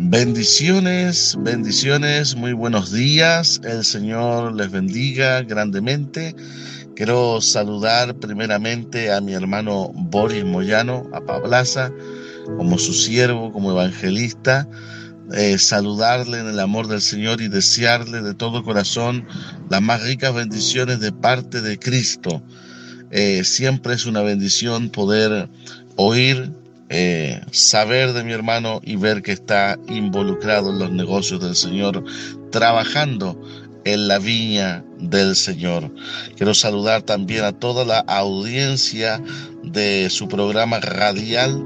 Bendiciones, bendiciones, muy buenos días. El Señor les bendiga grandemente. Quiero saludar primeramente a mi hermano Boris Moyano, a Pablaza, como su siervo, como evangelista. Saludarle en el amor del Señor y desearle de todo corazón las más ricas bendiciones de parte de Cristo. Siempre es una bendición poder oír, saber de mi hermano y ver que está involucrado en los negocios del Señor, trabajando en la viña del Señor. Quiero saludar también a toda la audiencia de su programa radial.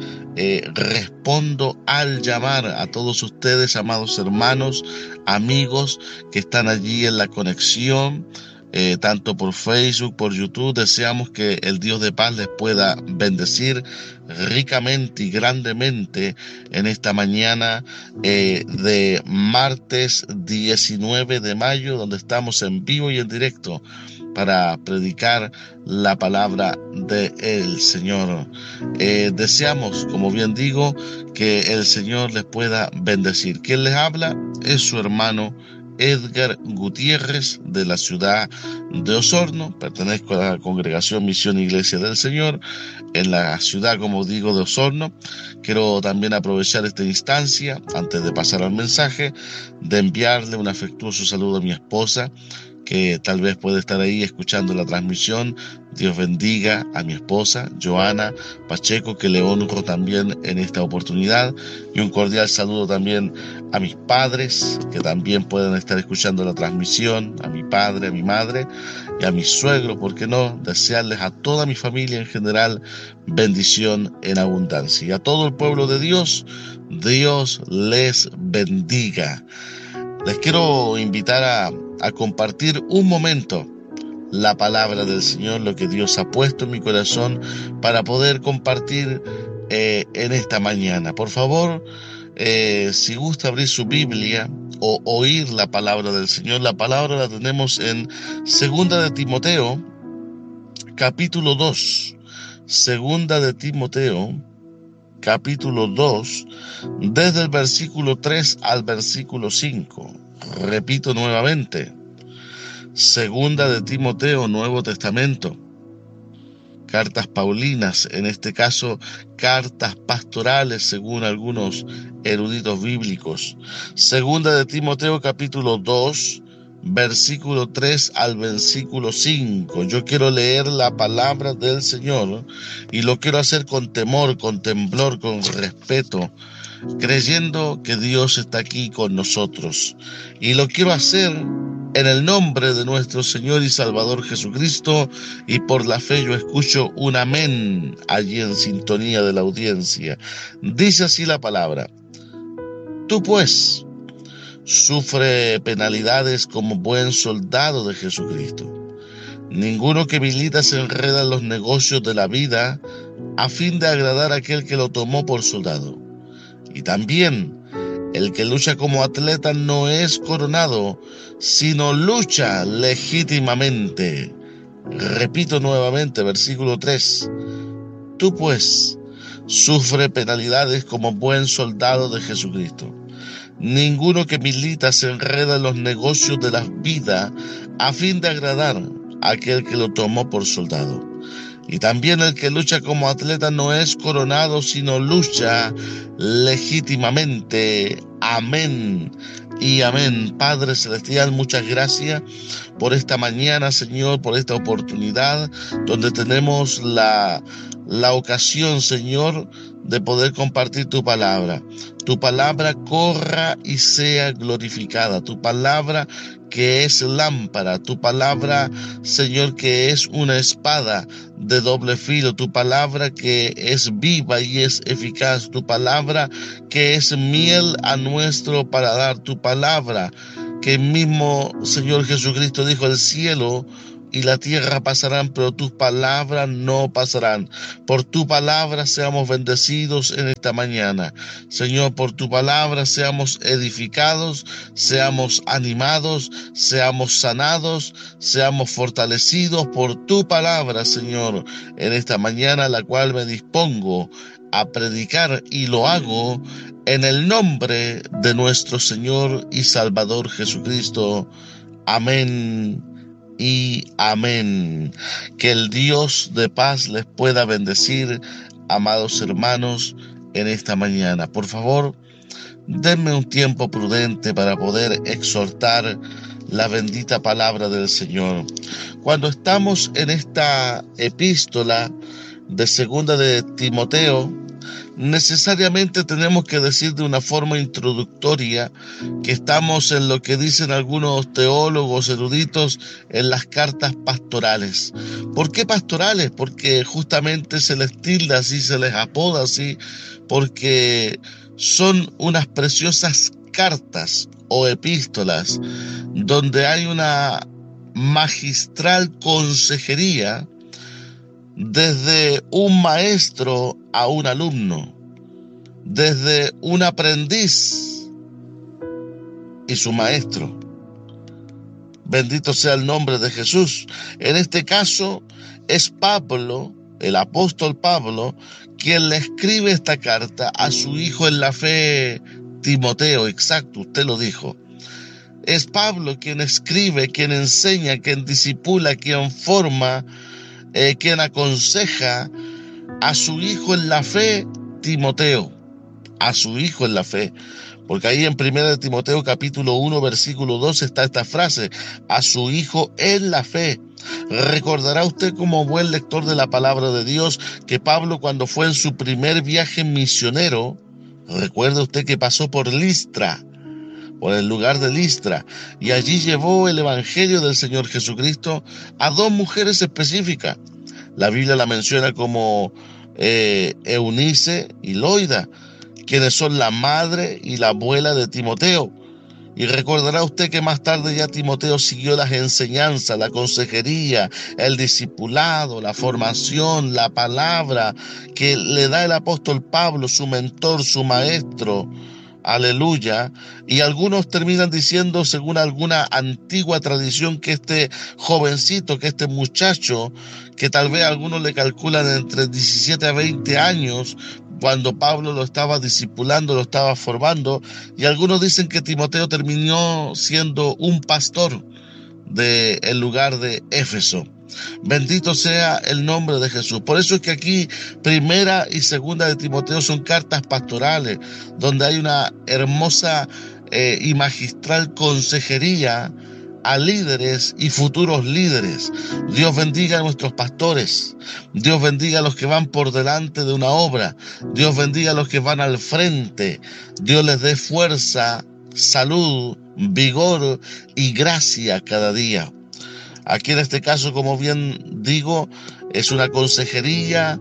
Respondo al llamar a todos ustedes, amados hermanos, amigos que están allí en la conexión. Tanto por Facebook, por YouTube. Deseamos que el Dios de paz les pueda bendecir ricamente y grandemente en esta mañana de martes 19 de mayo, donde estamos en vivo y en directo para predicar la palabra del Señor. Deseamos, como bien digo, que el Señor les pueda bendecir. Quien les habla es su hermano Edgar Gutiérrez, de la ciudad de Osorno. Pertenezco a la congregación Misión Iglesia del Señor en la ciudad, como digo, de Osorno. Quiero también aprovechar esta instancia, antes de pasar al mensaje, de enviarle un afectuoso saludo a mi esposa, que tal vez puede estar ahí escuchando la transmisión. Dios bendiga a mi esposa, Joana Pacheco, que le honro también en esta oportunidad. Y un cordial saludo también a mis padres, que también pueden estar escuchando la transmisión, a mi padre, a mi madre y a mis suegros, ¿por qué no? Desearles a toda mi familia en general bendición en abundancia. Y a todo el pueblo de Dios, Dios les bendiga. Les quiero invitar a compartir un momento la palabra del Señor, lo que Dios ha puesto en mi corazón para poder compartir en esta mañana. Por favor, si gusta abrir su Biblia o oír la palabra del Señor, la palabra la tenemos en 2 de Timoteo, capítulo 2. 2 de Timoteo, capítulo 2, desde el versículo 3 al versículo 5. Repito nuevamente, 2 de Timoteo, Nuevo Testamento, cartas paulinas, en este caso cartas pastorales según algunos eruditos bíblicos. 2 de Timoteo, capítulo 2, versículo 3 al versículo 5. Yo quiero leer la palabra del Señor y lo quiero hacer con temor, con temblor, con respeto, creyendo que Dios está aquí con nosotros. Y lo quiero hacer en el nombre de nuestro Señor y Salvador Jesucristo, y por la fe yo escucho un amén allí en sintonía de la audiencia. Dice así la palabra: Tú pues sufre penalidades como buen soldado de Jesucristo. Ninguno que milita se enreda en los negocios de la vida a fin de agradar a aquel que lo tomó por soldado. Y también el que lucha como atleta no es coronado, sino lucha legítimamente. Repito nuevamente, versículo 3. Tú pues sufre penalidades como buen soldado de Jesucristo. Ninguno que milita se enreda en los negocios de la vida a fin de agradar a aquel que lo tomó por soldado. Y también el que lucha como atleta no es coronado, sino lucha legítimamente. Amén y amén. Padre Celestial, muchas gracias por esta mañana, Señor, por esta oportunidad donde tenemos la ocasión, Señor, de poder compartir tu palabra. Tu palabra corra y sea glorificada. Tu palabra que es lámpara. Tu palabra, Señor, que es una espada de doble filo. Tu palabra que es viva y es eficaz. Tu palabra que es miel a nuestro paladar. Tu palabra que mismo Señor Jesucristo dijo: el cielo y la tierra pasarán, pero tus palabras no pasarán. Por tu palabra seamos bendecidos en esta mañana. Señor, por tu palabra seamos edificados, seamos animados, seamos sanados, seamos fortalecidos por tu palabra, Señor, en esta mañana, la cual me dispongo a predicar, y lo hago en el nombre de nuestro Señor y Salvador Jesucristo. Amén y amén. Que el Dios de paz les pueda bendecir, amados hermanos, en esta mañana. Por favor, denme un tiempo prudente para poder exhortar la bendita palabra del Señor. Cuando estamos en esta epístola de segunda de Timoteo, necesariamente tenemos que decir de una forma introductoria que estamos en lo que dicen algunos teólogos eruditos en las cartas pastorales. ¿Por qué pastorales? Porque justamente se les tilda así, se les apoda así, porque son unas preciosas cartas o epístolas donde hay una magistral consejería desde un maestro a un alumno, desde un aprendiz y su maestro. Bendito sea el nombre de Jesús. En este caso es Pablo, el apóstol Pablo, quien le escribe esta carta a su hijo en la fe, Timoteo. Exacto, usted lo dijo. Es Pablo quien escribe, quien enseña, quien discipula, quien forma, quien aconseja a su hijo en la fe, Timoteo, a su hijo en la fe. Porque ahí en 1 Timoteo capítulo 1 versículo 2 está esta frase: a su hijo en la fe. Recordará usted, como buen lector de la palabra de Dios, que Pablo, cuando fue en su primer viaje misionero, recuerda usted que pasó por Listra, por el lugar de Listra, y allí llevó el evangelio del Señor Jesucristo a dos mujeres específicas. La Biblia la menciona como Eunice y Loida, quienes son la madre y la abuela de Timoteo. Y recordará usted que más tarde ya Timoteo siguió las enseñanzas, la consejería, el discipulado, la formación, la palabra que le da el apóstol Pablo, su mentor, su maestro. Aleluya. Y algunos terminan diciendo, según alguna antigua tradición, que este jovencito, que este muchacho, que tal vez algunos le calculan entre 17 a 20 años, cuando Pablo lo estaba discipulando, lo estaba formando, y algunos dicen que Timoteo terminó siendo un pastor del lugar de Éfeso. Bendito sea el nombre de Jesús. Por eso es que aquí primera y segunda de Timoteo son cartas pastorales, donde hay una hermosa y magistral consejería a líderes y futuros líderes. Dios bendiga a nuestros pastores. Dios bendiga a los que van por delante de una obra. Dios bendiga a los que van al frente. Dios les dé fuerza, salud, vigor y gracia cada día. Aquí en este caso, como bien digo, es una consejería,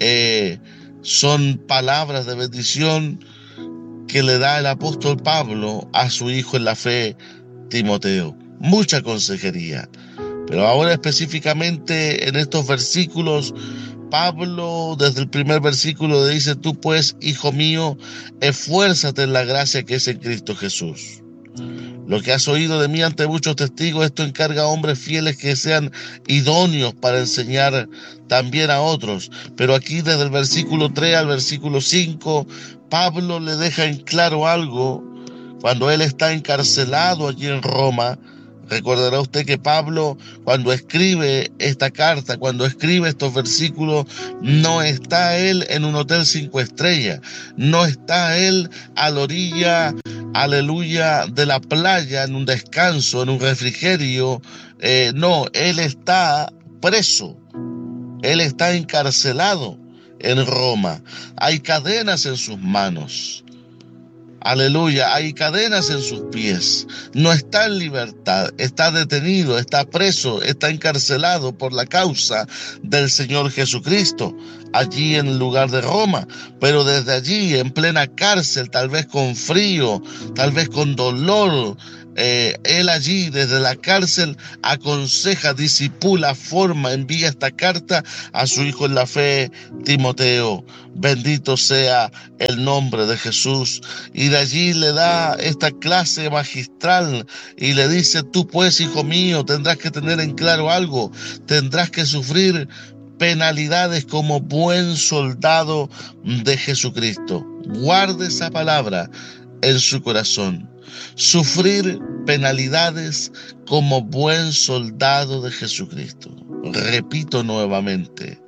son palabras de bendición que le da el apóstol Pablo a su hijo en la fe, Timoteo. Mucha consejería. Pero ahora específicamente en estos versículos, Pablo desde el primer versículo le dice: tú pues, hijo mío, esfuérzate en la gracia que es en Cristo Jesús. Lo que has oído de mí ante muchos testigos, esto encarga a hombres fieles que sean idóneos para enseñar también a otros. Pero aquí desde el versículo 3 al versículo 5, Pablo le deja en claro algo cuando él está encarcelado allí en Roma. Recordará usted que Pablo, cuando escribe esta carta, cuando escribe estos versículos, no está él en un hotel 5 estrellas, no está él a la orilla, aleluya, de la playa, en un descanso, en un refrigerio. No, él está preso, él está encarcelado en Roma. Hay cadenas en sus manos. Aleluya, hay cadenas en sus pies. No está en libertad, está detenido, está preso, está encarcelado por la causa del Señor Jesucristo, allí en el lugar de Roma. Pero desde allí, en plena cárcel, tal vez con frío, tal vez con dolor, él allí desde la cárcel aconseja, disipula, forma, envía esta carta a su hijo en la fe, Timoteo. Bendito sea el nombre de Jesús. Y de allí le da esta clase magistral y le dice: tú pues, hijo mío, tendrás que tener en claro algo, tendrás que sufrir penalidades como buen soldado de Jesucristo. Guarde esa palabra en su corazón. Sufrir penalidades como buen soldado de Jesucristo. Repito nuevamente,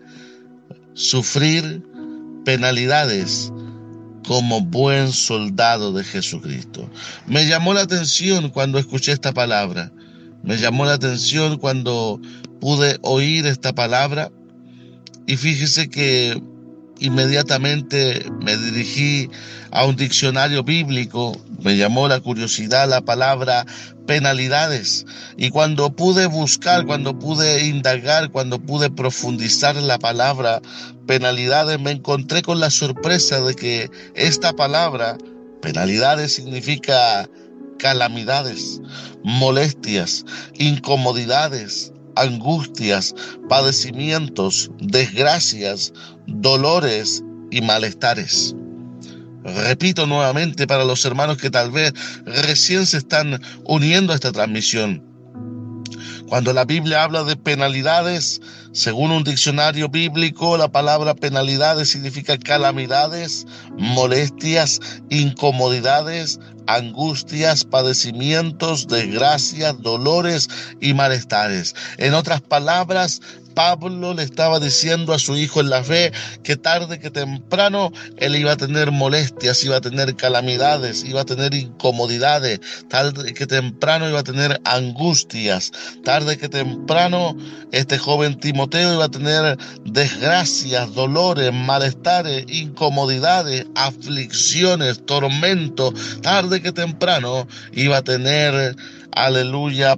sufrir penalidades como buen soldado de Jesucristo. Me llamó la atención cuando escuché esta palabra. Me llamó la atención cuando pude oír esta palabra. Y fíjese que inmediatamente me dirigí a un diccionario bíblico. Me llamó la curiosidad la palabra penalidades. Y cuando pude buscar, cuando pude indagar, cuando pude profundizar en la palabra penalidades, me encontré con la sorpresa de que esta palabra, penalidades, significa calamidades, molestias, incomodidades, angustias, padecimientos, desgracias, dolores y malestares. Repito nuevamente para los hermanos que tal vez recién se están uniendo a esta transmisión. Cuando la Biblia habla de penalidades, según un diccionario bíblico, la palabra penalidades significa calamidades, molestias, incomodidades, angustias, padecimientos, desgracias, dolores y malestares. En otras palabras, Pablo le estaba diciendo a su hijo en la fe que tarde que temprano él iba a tener molestias, iba a tener calamidades, iba a tener incomodidades, tarde que temprano iba a tener angustias, tarde que temprano este joven Timoteo iba a tener desgracias, dolores, malestares, incomodidades, aflicciones, tormentos, tarde que temprano iba a tener, aleluya,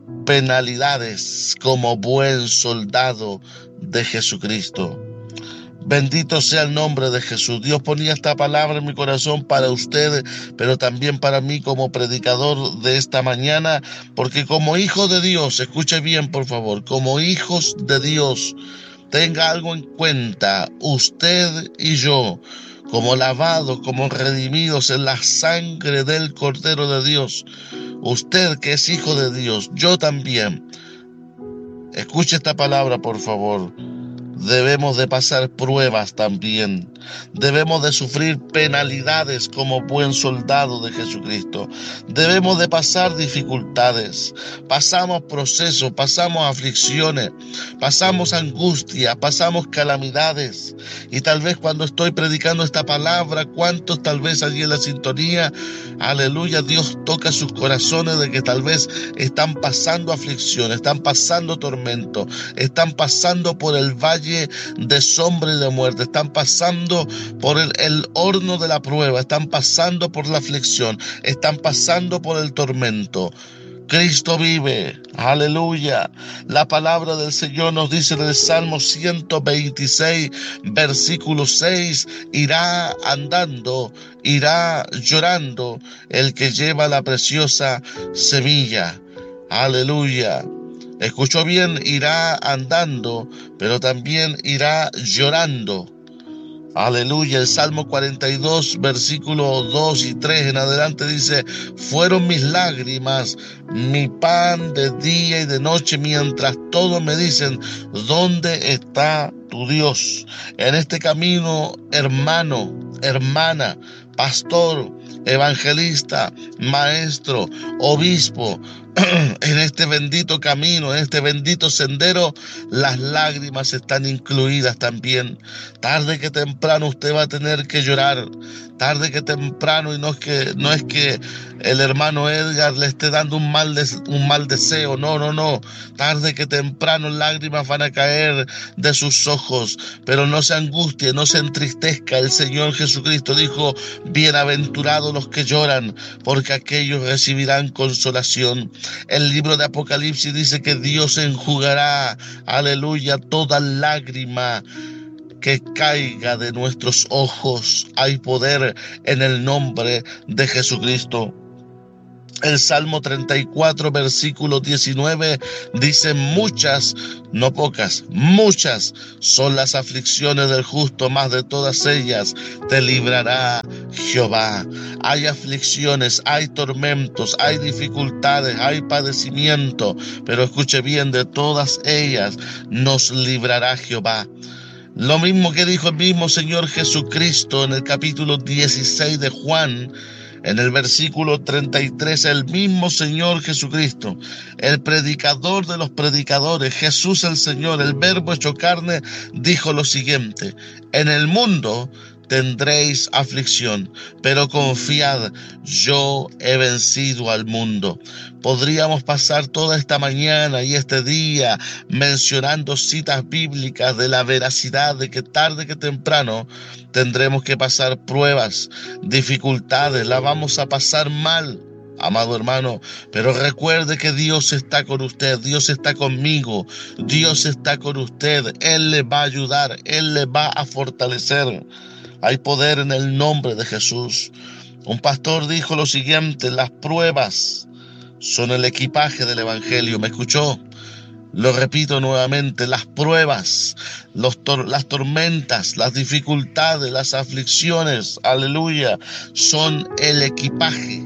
penalidades como buen soldado de Jesucristo. Bendito sea el nombre de Jesús. Dios ponía esta palabra en mi corazón para usted, pero también para mí como predicador de esta mañana, porque como hijo de Dios, escuche bien por favor, como hijos de Dios, tenga algo en cuenta, usted y yo, como lavados, como redimidos en la sangre del Cordero de Dios, usted que es hijo de Dios, yo también, escuche esta palabra por favor. Debemos de pasar pruebas también. Debemos de sufrir penalidades como buen soldado de Jesucristo. Debemos de pasar dificultades. Pasamos procesos, pasamos aflicciones, pasamos angustia, pasamos calamidades. Y tal vez cuando estoy predicando esta palabra, ¿cuántos tal vez allí en la sintonía? Aleluya, Dios toca sus corazones de que tal vez están pasando aflicciones, están pasando tormentos, están pasando por el valle de sombra y de muerte, están pasando por el horno de la prueba, están pasando por la aflicción, están pasando por el tormento. Cristo vive, aleluya. La palabra del Señor nos dice en el Salmo 126, versículo 6, irá andando, irá llorando el que lleva la preciosa semilla. Aleluya. Escuchó bien, irá andando, pero también irá llorando. Aleluya. El Salmo 42, versículos 2 y 3 en adelante dice: fueron mis lágrimas, mi pan de día y de noche, mientras todos me dicen, ¿dónde está tu Dios? En este camino, hermano, hermana, pastor, evangelista, maestro, obispo, en este bendito camino, en este bendito sendero, las lágrimas están incluidas también. Tarde que temprano usted va a tener que llorar, tarde que temprano, y no es que el hermano Edgar le esté dando un mal deseo, no, tarde que temprano lágrimas van a caer de sus ojos, pero no se angustie, no se entristezca. El Señor Jesucristo dijo: bienaventurados los que lloran, porque aquellos recibirán consolación. El libro de Apocalipsis dice que Dios enjugará, aleluya, toda lágrima que caiga de nuestros ojos. Hay poder en el nombre de Jesucristo. El Salmo 34, versículo 19 dice: muchas, no pocas, muchas son las aflicciones del justo, mas de todas ellas te librará Jehová. Hay aflicciones, hay tormentos, hay dificultades, hay padecimiento, pero escuche bien, de todas ellas nos librará Jehová. Lo mismo que dijo el mismo Señor Jesucristo en el capítulo 16 de Juan, en el versículo 33, el mismo Señor Jesucristo, el predicador de los predicadores, Jesús el Señor, el Verbo hecho carne, dijo lo siguiente: en el mundo tendréis aflicción, pero confiad, yo he vencido al mundo. Podríamos pasar toda esta mañana y este día mencionando citas bíblicas de la veracidad de que tarde que temprano tendremos que pasar pruebas, dificultades, la vamos a pasar mal, amado hermano, pero recuerde que Dios está con usted, Dios está conmigo, Dios está con usted, Él le va a ayudar, Él le va a fortalecer. Hay poder en el nombre de Jesús. Un pastor dijo lo siguiente: las pruebas son el equipaje del evangelio. ¿Me escuchó? Lo repito nuevamente: las pruebas, las tormentas, las dificultades, las aflicciones, aleluya, son el equipaje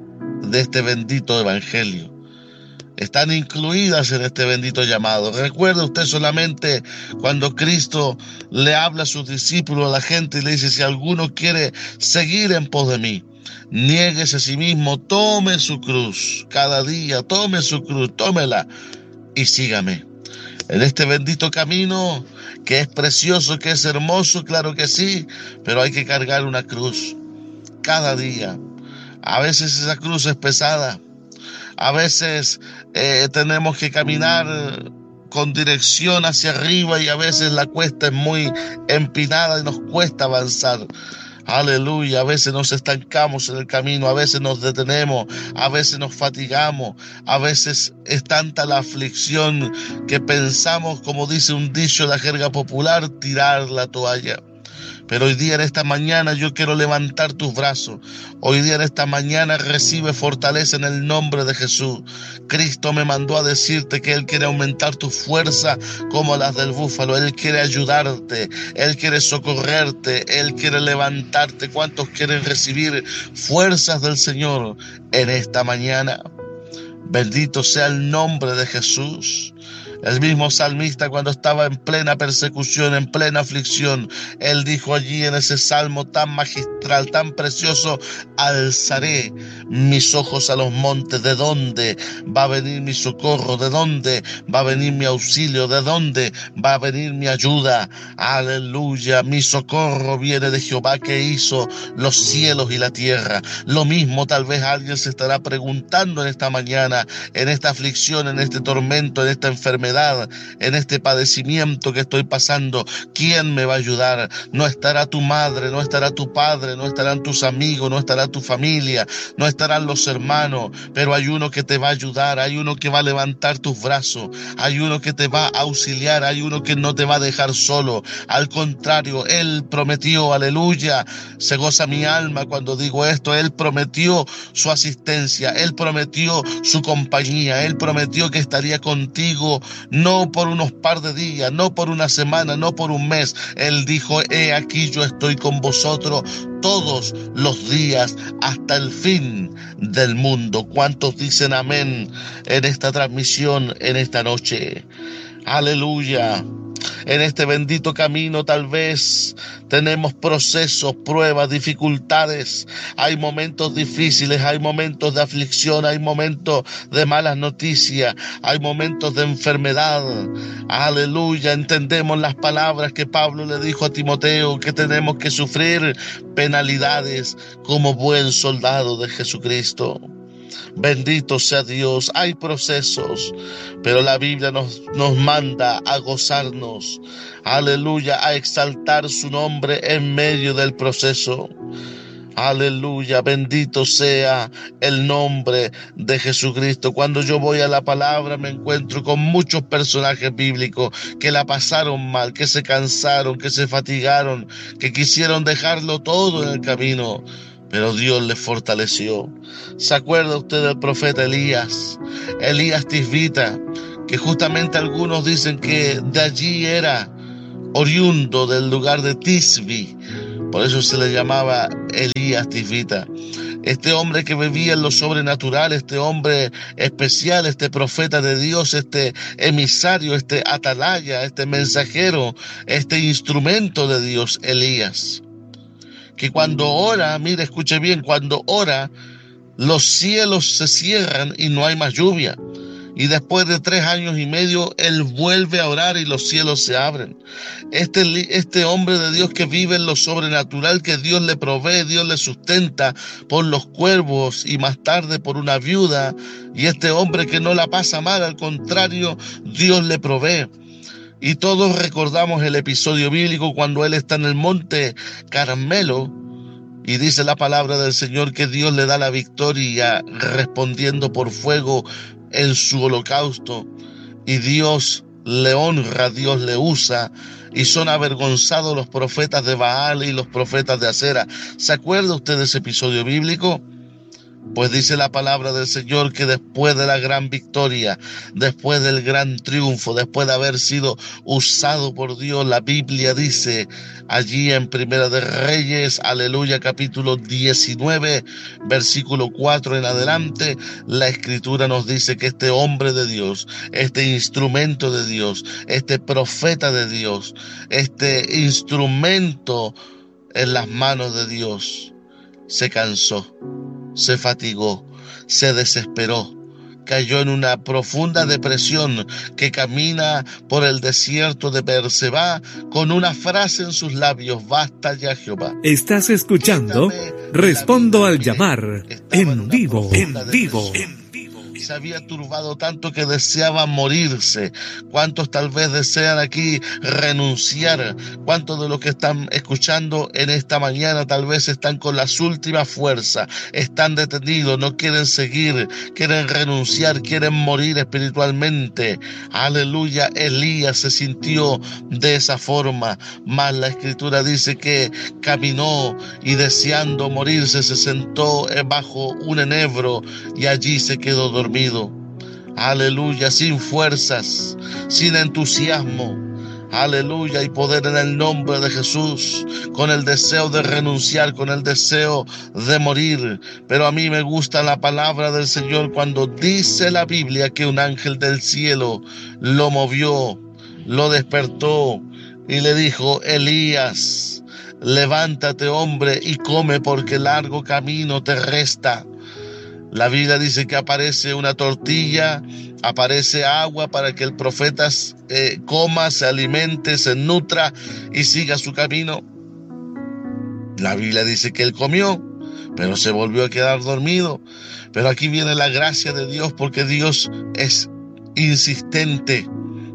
de este bendito evangelio. Están incluidas en este bendito llamado. Recuerde usted solamente cuando Cristo le habla a sus discípulos, a la gente, y le dice: si alguno quiere seguir en pos de mí, niéguese a sí mismo, tome su cruz cada día, tome su cruz, tómela y sígame. En este bendito camino, que es precioso, que es hermoso, claro que sí, pero hay que cargar una cruz cada día. A veces esa cruz es pesada. A veces tenemos que caminar con dirección hacia arriba y a veces la cuesta es muy empinada y nos cuesta avanzar. Aleluya, a veces nos estancamos en el camino, a veces nos detenemos, a veces nos fatigamos, a veces es tanta la aflicción que pensamos, como dice un dicho de la jerga popular, tirar la toalla. Pero hoy día, en esta mañana, yo quiero levantar tus brazos. Hoy día, en esta mañana, recibe fortaleza en el nombre de Jesús. Cristo me mandó a decirte que Él quiere aumentar tu fuerza como las del búfalo. Él quiere ayudarte, Él quiere socorrerte, Él quiere levantarte. ¿Cuántos quieren recibir fuerzas del Señor en esta mañana? Bendito sea el nombre de Jesús. El mismo salmista, cuando estaba en plena persecución, en plena aflicción, él dijo allí en ese salmo tan magistral, tan precioso: alzaré mis ojos a los montes. ¿De dónde va a venir mi socorro? ¿De dónde va a venir mi auxilio? ¿De dónde va a venir mi ayuda? Aleluya, mi socorro viene de Jehová, que hizo los cielos y la tierra. Lo mismo tal vez alguien se estará preguntando en esta mañana, en esta aflicción, en este tormento, en esta enfermedad, en este padecimiento que estoy pasando. ¿Quién me va a ayudar? No estará tu madre, no estará tu padre, no estarán tus amigos, no estará tu familia, no estarán los hermanos, pero hay uno que te va a ayudar, hay uno que va a levantar tus brazos, hay uno que te va a auxiliar, hay uno que no te va a dejar solo. Al contrario, Él prometió, aleluya, se goza mi alma cuando digo esto, Él prometió su asistencia, Él prometió su compañía, Él prometió que estaría contigo, no por unos par de días, no por una semana, no por un mes. Él dijo: he aquí yo estoy con vosotros todos los días hasta el fin del mundo. ¿Cuántos dicen amén en esta transmisión, en esta noche? Aleluya. En este bendito camino tal vez tenemos procesos, pruebas, dificultades. Hay momentos difíciles, hay momentos de aflicción, hay momentos de malas noticias, hay momentos de enfermedad. Aleluya, entendemos las palabras que Pablo le dijo a Timoteo, que tenemos que sufrir penalidades como buen soldado de Jesucristo. Bendito sea Dios. Hay procesos, pero la Biblia nos manda a gozarnos, aleluya, a exaltar su nombre en medio del proceso. Aleluya, bendito sea el nombre de Jesucristo. Cuando yo voy a la palabra me encuentro con muchos personajes bíblicos que la pasaron mal, que se cansaron, que se fatigaron, que quisieron dejarlo todo en el camino, pero Dios le fortaleció. ¿Se acuerda usted del profeta Elías? Elías Tisbita, que justamente algunos dicen que de allí era oriundo, del lugar de Tisbi. Por eso se le llamaba Elías Tisbita. Este hombre que vivía en lo sobrenatural, este hombre especial, este profeta de Dios, este emisario, este atalaya, este mensajero, este instrumento de Dios, Elías. Que cuando ora, mire, escuche bien, cuando ora, los cielos se cierran y no hay más lluvia. Y después de 3 años y medio, él vuelve a orar y los cielos se abren. Este hombre de Dios que vive en lo sobrenatural, que Dios le provee, Dios le sustenta por los cuervos y más tarde por una viuda. Y este hombre que no la pasa mal, al contrario, Dios le provee. Y todos recordamos el episodio bíblico cuando él está en el monte Carmelo. Y dice la palabra del Señor que Dios le da la victoria respondiendo por fuego en su holocausto. Y Dios le honra, Dios le usa. Y son avergonzados los profetas de Baal y los profetas de Acera. ¿Se acuerda usted de ese episodio bíblico? Pues dice la palabra del Señor que después de la gran victoria, después del gran triunfo, después de haber sido usado por Dios, la Biblia dice allí en Primera de Reyes, aleluya, capítulo 19, versículo 4 en adelante, la Escritura nos dice que este hombre de Dios, este instrumento de Dios, este profeta de Dios, este instrumento en las manos de Dios, se cansó, se fatigó, se desesperó, cayó en una profunda depresión, que camina por el desierto de Beerseba con una frase en sus labios: basta ya, Jehová. Estás escuchando Respondo al Llamar en vivo. Se había turbado tanto que deseaba morirse. ¿Cuántos tal vez desean aquí renunciar? ¿Cuántos de los que están escuchando en esta mañana tal vez están con las últimas fuerzas? Están detenidos, no quieren seguir, quieren renunciar, quieren morir espiritualmente. Aleluya, Elías se sintió de esa forma, mas la Escritura dice que caminó y deseando morirse se sentó bajo un enebro y allí se quedó dormido. Aleluya, sin fuerzas, sin entusiasmo. Aleluya, y poder en el nombre de Jesús, con el deseo de renunciar, con el deseo de morir. Pero a mí me gusta la palabra del Señor cuando dice la Biblia que un ángel del cielo lo movió, lo despertó y le dijo: Elías, levántate, hombre, y come, porque largo camino te resta. La Biblia dice que aparece una tortilla, aparece agua para que el profeta coma, se alimente, se nutra y siga su camino. La Biblia dice que él comió, pero se volvió a quedar dormido. Pero aquí viene la gracia de Dios, porque Dios es insistente.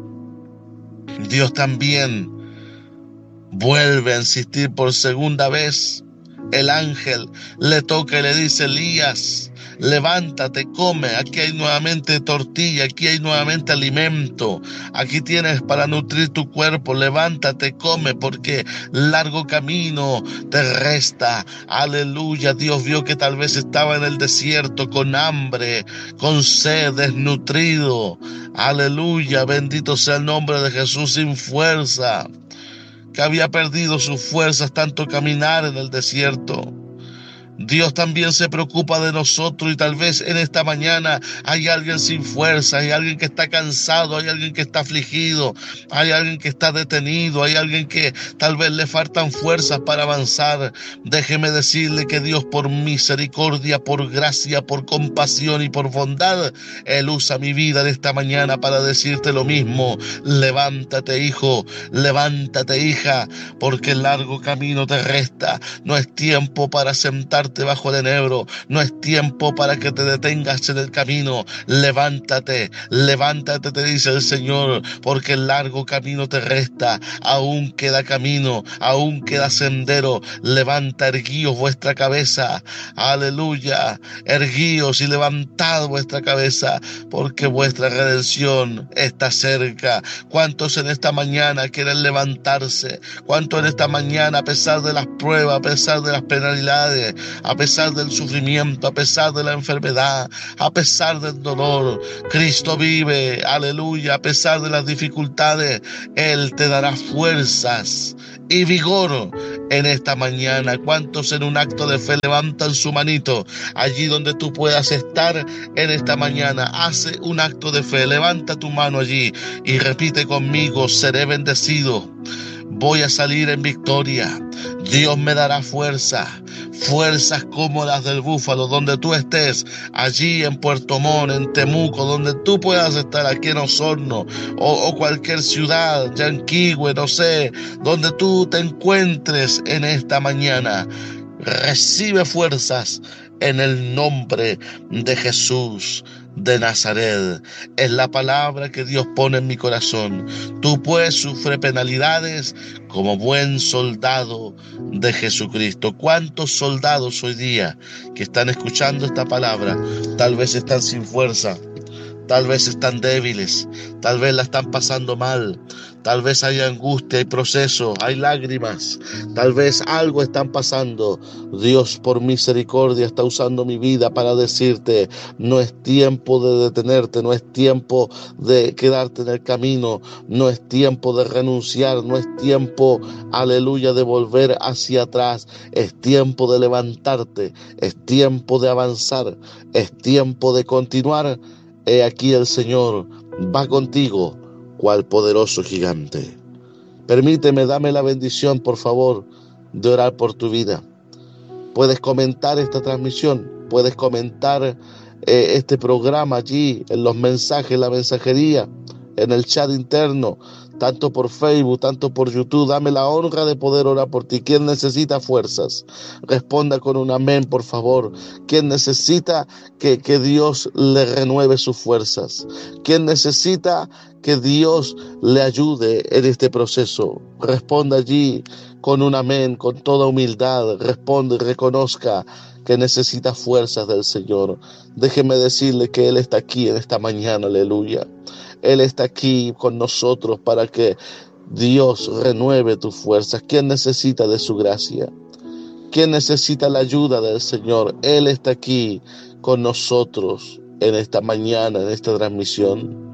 Dios también vuelve a insistir por segunda vez. El ángel le toca y le dice: Elías, levántate, come, aquí hay nuevamente tortilla, aquí hay nuevamente alimento, aquí tienes para nutrir tu cuerpo, levántate, come, porque largo camino te resta. Aleluya, Dios vio que tal vez estaba en el desierto con hambre, con sed, desnutrido. Aleluya, bendito sea el nombre de Jesús, sin fuerza, que había perdido sus fuerzas tanto caminar en el desierto. Dios también se preocupa de nosotros, y tal vez en esta mañana hay alguien sin fuerza, hay alguien que está cansado, hay alguien que está afligido, hay alguien que está detenido, hay alguien que tal vez le faltan fuerzas para avanzar. Déjeme decirle que Dios, por misericordia, por gracia, por compasión y por bondad, Él usa mi vida en esta mañana para decirte lo mismo: levántate, hijo, levántate, hija, porque el largo camino te resta. No es tiempo para sentarte bajo el enebro, no es tiempo para que te detengas en el camino. Levántate, levántate, te dice el Señor, porque el largo camino te resta. Aún queda camino, aún queda sendero. Levanta, erguíos vuestra cabeza. Aleluya, erguíos y levantad vuestra cabeza, porque vuestra redención está cerca. ¿Cuántos en esta mañana quieren levantarse? ¿Cuántos en esta mañana, a pesar de las pruebas, a pesar de las penalidades, a pesar del sufrimiento, a pesar de la enfermedad, a pesar del dolor. Cristo vive, aleluya, a pesar de las dificultades, Él te dará fuerzas y vigor en esta mañana. ¿Cuántos en un acto de fe levantan su manito allí donde tú puedas estar en esta mañana? Hace un acto de fe, levanta tu mano allí y repite conmigo: seré bendecido, voy a salir en victoria, Dios me dará fuerzas como las del búfalo. Donde tú estés, allí en Puerto Montt, en Temuco, donde tú puedas estar, aquí en Osorno o cualquier ciudad, Yanquihue, no sé, donde tú te encuentres en esta mañana, recibe fuerzas en el nombre de Jesús de Nazaret. Es la palabra que Dios pone en mi corazón. Tú pues sufre penalidades como buen soldado de Jesucristo. ¿Cuántos soldados hoy día que están escuchando esta palabra tal vez están sin fuerza? Tal vez están débiles, tal vez la están pasando mal, tal vez hay angustia, hay proceso, hay lágrimas, tal vez algo están pasando. Dios, por misericordia, está usando mi vida para decirte: no es tiempo de detenerte, no es tiempo de quedarte en el camino, no es tiempo de renunciar, no es tiempo, aleluya, de volver hacia atrás. Es tiempo de levantarte, es tiempo de avanzar, es tiempo de continuar. He aquí el Señor va contigo, cual poderoso gigante. Permíteme, dame la bendición, por favor, de orar por tu vida. Puedes comentar esta transmisión, puedes comentar este programa allí, en los mensajes, la mensajería, en el chat interno, tanto por Facebook, tanto por YouTube. Dame la honra de poder orar por ti. ¿Quién necesita fuerzas? Responda con un amén, por favor. ¿Quién necesita que Dios le renueve sus fuerzas? ¿Quién necesita que Dios le ayude en este proceso? Responda allí con un amén, con toda humildad. Responde y reconozca que necesita fuerzas del Señor. Déjeme decirle que Él está aquí en esta mañana, aleluya. Él está aquí con nosotros para que Dios renueve tus fuerzas. ¿Quién necesita de su gracia? ¿Quién necesita la ayuda del Señor? Él está aquí con nosotros en esta mañana, en esta transmisión.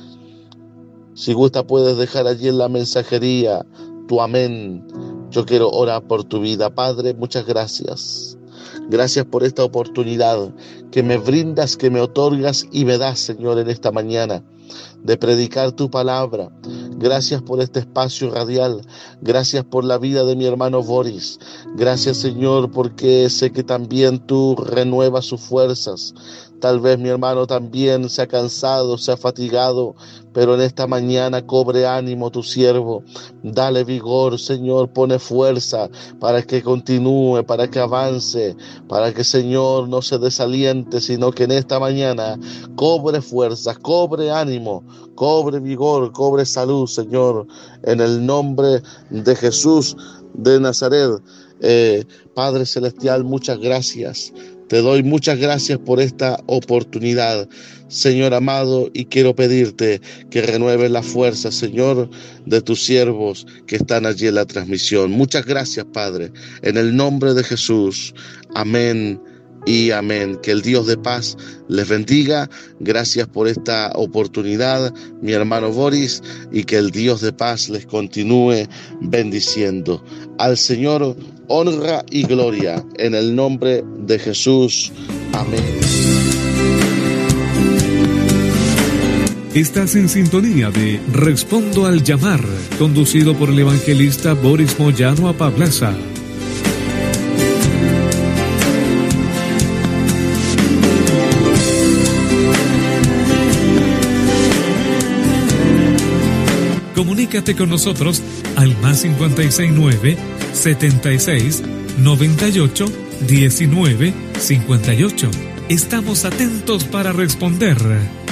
Si gusta, puedes dejar allí en la mensajería tu amén. Yo quiero orar por tu vida. Padre, muchas gracias. Gracias por esta oportunidad que me brindas, que me otorgas y me das, Señor, en esta mañana, de predicar tu palabra. Gracias por este espacio radial. Gracias por la vida de mi hermano Boris. Gracias, Señor, porque sé que también tú renuevas sus fuerzas. Tal vez mi hermano también se ha cansado, se ha fatigado, pero en esta mañana cobre ánimo tu siervo. Dale vigor, Señor, pone fuerza para que continúe, para que avance, para que, Señor, no se desaliente, sino que en esta mañana cobre fuerzas, cobre ánimo, cobre vigor, cobre salud, Señor, en el nombre de Jesús de Nazaret. Padre Celestial, muchas gracias. Te doy muchas gracias por esta oportunidad, Señor amado, y quiero pedirte que renueves la fuerza, Señor, de tus siervos que están allí en la transmisión. Muchas gracias, Padre, en el nombre de Jesús. Amén y amén. Que el Dios de paz les bendiga. Gracias por esta oportunidad, mi hermano Boris, y que el Dios de paz les continúe bendiciendo. Al Señor honra y gloria en el nombre de Jesús. Amén. Estás en sintonía de Respondo al Llamar, conducido por el evangelista Boris Moyano Apablaza. Comunícate con nosotros al +569 76 98 19 58. Estamos atentos para responder.